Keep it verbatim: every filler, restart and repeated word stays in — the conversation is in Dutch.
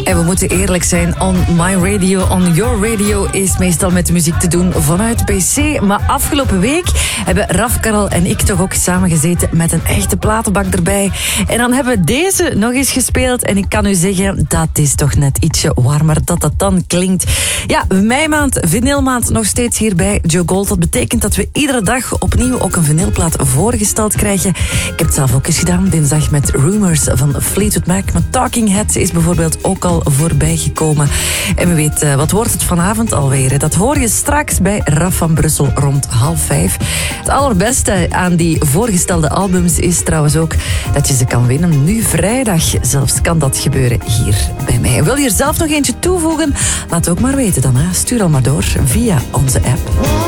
En we moeten eerlijk zijn, on my radio, on your radio is meestal met muziek te doen vanuit P C. Maar afgelopen week hebben Raf, Karel en ik toch ook samen gezeten met een echte platenbak erbij. En dan hebben we deze nog eens gespeeld. En ik kan u zeggen, dat is toch net ietsje warmer dat dat dan klinkt. Ja, meimaand, vinylmaand, nog steeds hier bij Joe Gold. Dat betekent dat we iedere dag opnieuw ook een vinylplaat voorgesteld krijgen. Ik heb het zelf ook eens gedaan, dinsdag met Rumors van Fleetwood Mac. Maar Talking Heads is bijvoorbeeld ook al voorbij gekomen. En wie weet, wat wordt het vanavond alweer? Dat hoor je straks bij Raf van Brussel rond half vijf. Het allerbeste aan die voorgestelde albums is trouwens ook dat je ze kan winnen. Nu vrijdag zelfs kan dat gebeuren hier bij mij. En wil je er zelf nog eentje toevoegen? Laat ook maar weten dan. Hè. Stuur al maar door via onze app.